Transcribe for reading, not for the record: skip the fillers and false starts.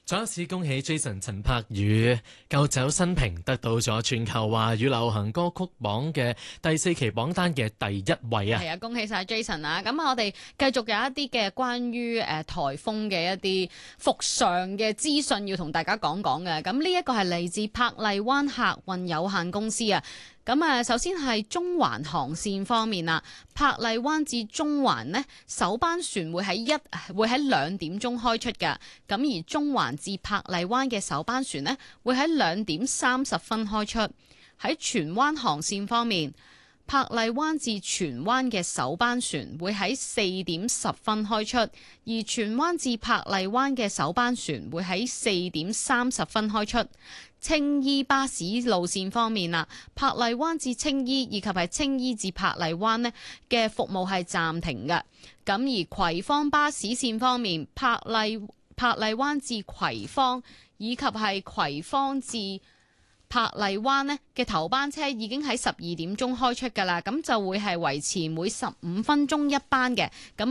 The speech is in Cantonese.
再一次恭喜 Jason 陳柏宇救走新瓶，得到咗全球華語流行歌曲榜嘅第4期榜單嘅第1位啊！ 係啊，恭喜晒 Jason 啊！咁我哋繼續有一啲嘅關於颱風嘅一啲復常嘅資訊要同大家講講嘅。咁呢一個係嚟自珀麗灣客運有限公司啊。咁首先係中環航線方面啦，珀麗灣至中環呢，首班船會喺2點鐘開出嘅。咁而中環至珀麗灣嘅首班船呢，會喺2點30分開出。喺荃灣航線方面，珀麗灣至荃灣嘅首班船會喺4點10分開出，而荃灣至珀麗灣嘅首班船會喺4點30分開出。青衣巴士路線方面啦，珀麗灣至青衣以及係青衣至珀麗灣呢嘅服務係暫停嘅。咁而葵芳巴士線方面，珀麗灣至葵芳以及係葵芳至珀麗灣呢嘅頭班車已經喺12點鐘開出㗎啦，咁就會係維持每15分鐘一班嘅。咁